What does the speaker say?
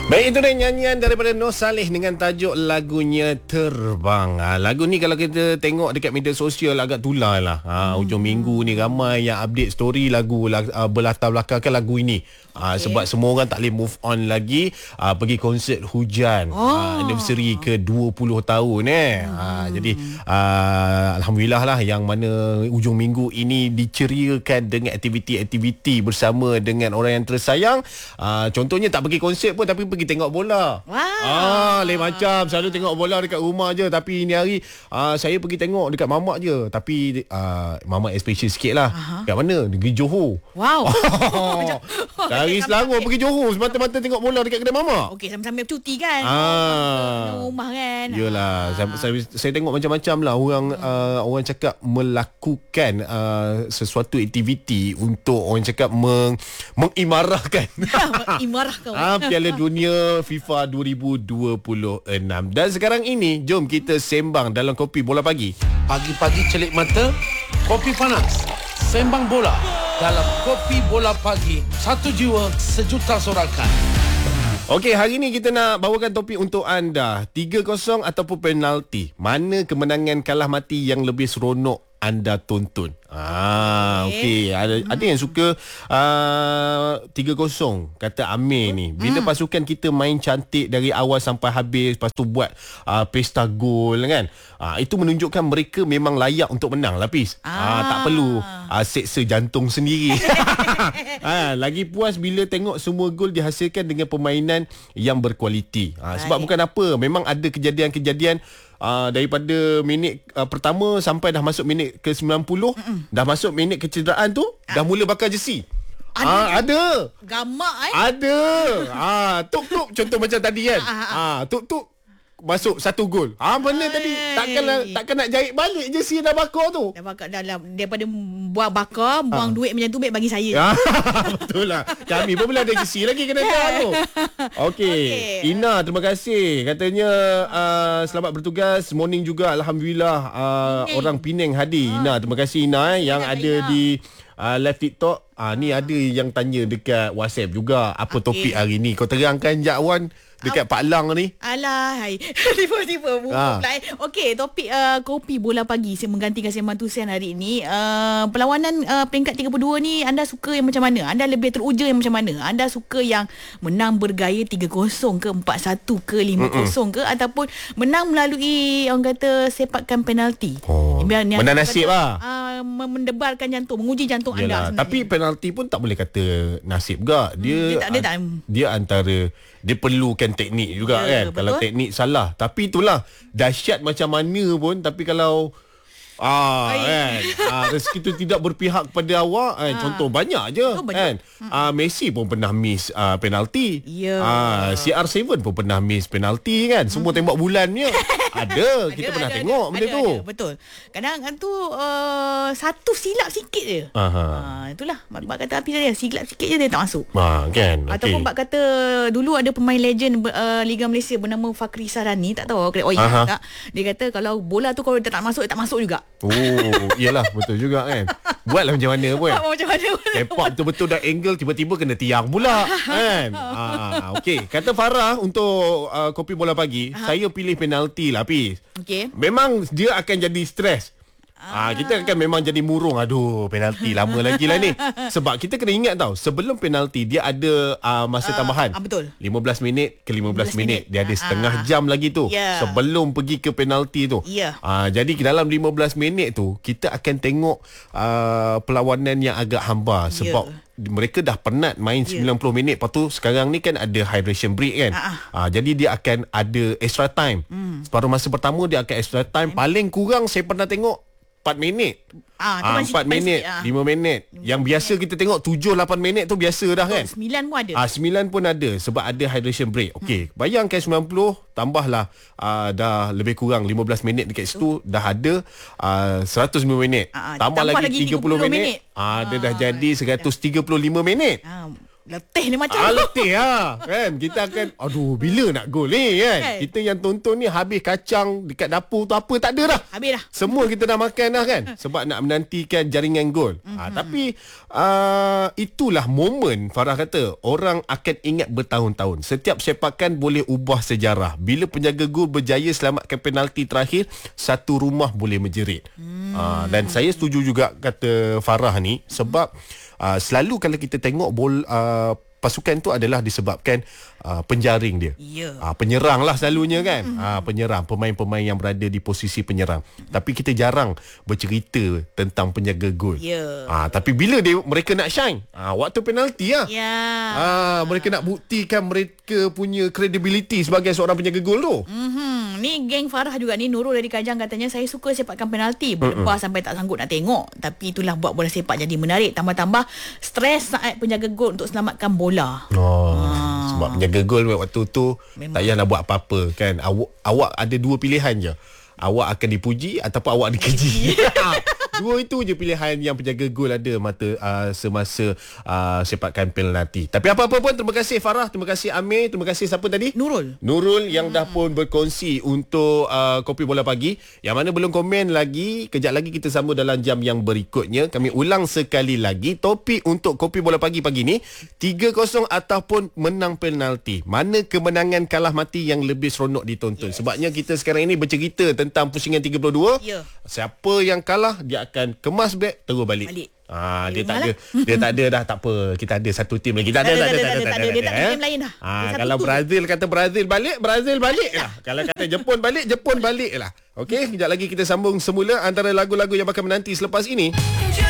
Baik, itu dia nyanyian daripada Noh Saleh dengan tajuk lagunya Terbang. Lagu ni kalau kita tengok dekat media sosial agak tular lah. Hujung minggu ni ramai yang update story lagu berlatar belakangkan lagu ini. Sebab semua orang tak boleh move on lagi pergi konsert hujan anniversary ke 20 tahun jadi alhamdulillah lah yang mana hujung minggu ini diceriakan dengan aktiviti-aktiviti bersama dengan orang yang tersayang. Contohnya tak pergi konsert pun tapi pergi tengok bola. Lain macam selalu tengok bola dekat rumah je, tapi ini hari saya pergi tengok dekat mamak je, tapi mamak special sikit lah. Kat mana? Negeri Johor. Dari Selangor pergi Johor semata-mata tengok bola dekat kedai mamak. Okey, sambil-sambil cuti kan. Rumah kan. Yelah, saya tengok macam-macam lah orang cakap melakukan sesuatu aktiviti untuk orang cakap mengimarahkan Piala Dunia FIFA 2026. Dan sekarang ini jom kita sembang dalam Kopi Bola Pagi. Pagi-pagi celik mata, kopi panas, sembang bola dalam Kopi Bola Pagi. Satu jiwa, sejuta sorakan. Okey, hari ni kita nak bawakan topik untuk anda. 3-0 ataupun penalti. Mana kemenangan kalah mati yang lebih seronok anda tonton? Okey. Ada yang suka 3-0 kata Amir ni. Bila pasukan kita main cantik dari awal sampai habis, lepas tu buat pesta gol kan. Itu menunjukkan mereka memang layak untuk menang, Lapis. Tak perlu seksa jantung sendiri. Lagi puas bila tengok semua gol dihasilkan dengan permainan yang berkualiti. Sebab bukan apa, memang ada kejadian-kejadian daripada minit pertama sampai dah masuk minit ke 90, dah masuk minit kecederaan tu, dah mula bakar jersey. Ada. Gamak Ada. Tuk-tuk contoh macam tadi kan. Tuk-tuk masuk satu gol. Mana tadi takkan nak jahit balik jersey dah bakar tu. Dah bakar dalam, daripada buang bakar, buang duit macam tu baik bagi saya. Betul lah. Kami pun boleh ada jersey lagi kena tu. Okey. Ina, terima kasih. Katanya selamat bertugas. Morning juga, alhamdulillah. Orang Penang hadir. Ina, terima kasih Ina yang ada di live TikTok. Ni ada yang tanya dekat WhatsApp juga. Apa topik hari ni? Kau terangkan Jak Wan dekat Pak Lang ni. Alah, hai. Tiba-tiba buka pula. Okey, topik Kopi Bola Pagi. Saya menggantikan Sembang Tusian hari ini. Perlawanan peringkat 32 ni, anda suka yang macam mana? Anda lebih teruja yang macam mana? Anda suka yang menang bergaya 3-0 ke 4-1 ke 5-0 ke, ataupun menang melalui orang kata sepakan penalti? Menang nasib lah. Mendebarkan jantung, menguji jantung anda sebenarnya. Tapi penalti pun tak boleh kata nasib juga. Dia antara, dia perlukan teknik juga kan. Betul. Kalau teknik salah, tapi itulah dahsyat macam mana pun, tapi kalau kan rezeki tu tidak berpihak kepada awak kan. Contoh banyak je kan. Messi pun pernah miss penalti. CR7 pun pernah miss penalti kan. Semua tembak bulannya kita pernah tengok benda tu. Betul. Kadang tu satu silap sikit je. Itulah bab kata api dia, silap sikit je dia tak masuk. Kan. Ataupun bab kata dulu ada pemain legend Liga Malaysia bernama Fakri Sarani, tak tahu tak. Dia kata kalau bola tu kalau dia tak masuk, dia tak masuk juga. Iyalah, betul juga kan. Buatlah macam mana pun. Tepak betul-betul dah angle, tiba-tiba kena tiang pula kan. Okey, kata Farah untuk Kopi Bola Pagi, saya pilih penalti lah, Pis. Memang dia akan jadi stres. Kita akan memang jadi murung. Aduh, penalti lama lagi lah ni. Sebab kita kena ingat tau, sebelum penalti dia ada masa tambahan. Betul. 15 minit ke 15 minit. Dia ada setengah jam lagi tu sebelum pergi ke penalti tu. Jadi dalam 15 minit tu kita akan tengok perlawanan yang agak hambar. Sebab mereka dah penat main 90 minit. Lepas tu sekarang ni kan ada hydration break kan. Jadi dia akan ada extra time. Separuh masa pertama dia akan extra time. Paling kurang saya pernah tengok 4 minit. 4 minit, 5 minit. Yang biasa kita tengok 7-8 minit tu biasa dah kan. 9 pun ada. 9 pun ada sebab ada hydration break. Okey, bayangkan 90 tambahlah dah lebih kurang 15 minit dekat situ, dah ada 105 minit. Tambah lagi 30 minit. Dia dah jadi 135 minit. letih ni macam letih kan. Kita akan bila nak gol ni kan. Kita yang tonton ni habis kacang dekat dapur tu apa tak ada dah. Habis dah. Semua kita dah makan dah kan. Sebab nak menantikan jaringan gol. Tapi itulah momen Farah kata orang akan ingat bertahun-tahun. Setiap sepakan boleh ubah sejarah. Bila penjaga gol berjaya selamatkan penalti terakhir, satu rumah boleh menjerit. Dan saya setuju juga kata Farah ni sebab selalu kalau kita tengok pasukan tu adalah disebabkan penjaring dia. Penyerang lah selalunya kan. Penyerang, pemain-pemain yang berada di posisi penyerang. Tapi kita jarang bercerita tentang penjaga gol. Tapi bila mereka nak shine, waktu penalti lah. Mereka nak buktikan mereka punya credibility sebagai seorang penjaga gol tu. Ni geng Farah juga ni. Nurul dari Kajang katanya, saya suka sepakan penalti. Berlepas sampai tak sanggup nak tengok. Tapi itulah buat bola sepak jadi menarik. Tambah-tambah stres saat penjaga gol untuk selamatkan bola. Sebab penjaga gol waktu tu memang tak payah nak buat apa-apa kan. Awak ada dua pilihan je. Awak akan dipuji ataupun awak dikeji. Dua itu je pilihan yang penjaga gol ada semasa sepakan penalti. Tapi apa-apa pun, terima kasih Farah, terima kasih Amir, terima kasih siapa tadi? Nurul yang dah pun berkongsi untuk Kopi Bola Pagi. Yang mana belum komen lagi, kejap lagi kita sambung dalam jam yang berikutnya. Kami ulang sekali lagi, topik untuk Kopi Bola Pagi ni 3-0 ataupun menang penalti. Mana kemenangan kalah mati yang lebih seronok ditonton? Sebabnya kita sekarang ini bercerita tentang pusingan 32. Siapa yang kalah, dia akan kemas beg terus balik. Dia tak ada dah, tak apa. Kita ada satu tim lagi. Tak ada. Dia tak ada tim lain dah. Kalau Brazil kata Brazil balik lah. Kalau kata Jepun balik lah. Okey, kejap lagi kita sambung semula antara lagu-lagu yang bakal menanti selepas ini.